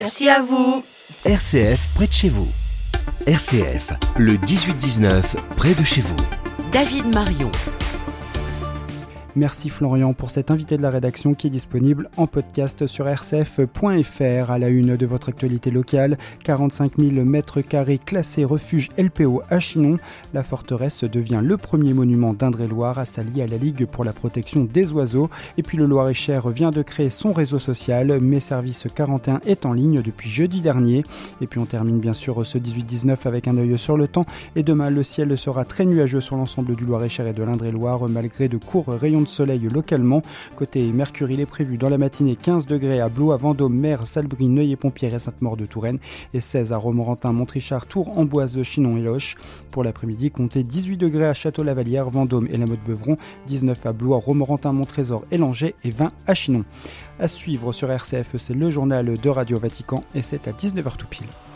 Merci à vous. RCF près de chez vous. RCF, le 18-19, près de chez vous. David Marion. Merci Florian pour cet invité de la rédaction qui est disponible en podcast sur rcf.fr. À la une de votre actualité locale, 45 000 mètres carrés classés refuge LPO à Chinon. La forteresse devient le premier monument d'Indre-et-Loire à s'allier à la Ligue pour la protection des oiseaux. Et puis le Loir-et-Cher vient de créer son réseau social. Mes Services 41 est en ligne depuis jeudi dernier. Et puis on termine bien sûr ce 18-19 avec un œil sur le temps. Et demain, le ciel sera très nuageux sur l'ensemble du Loir-et-Cher et de l'Indre-et-Loire malgré de courts rayons de soleil localement. Côté Mercure, il est prévu dans la matinée 15 degrés à Blois, Vendôme, Mer, Salbris, Neuilly-et-Pompiers et Sainte-Maure-de-Touraine et 16 à Romorantin, Montrichard, Tours, Amboise, Chinon et Loches. Pour l'après-midi, comptez 18 degrés à Château-Lavalière, Vendôme et la Motte-Beuvron, 19 à Blois, Romorantin, Montrésor et Langeais et 20 à Chinon. À suivre sur RCF, c'est le journal de Radio Vatican et c'est à 19h tout pile.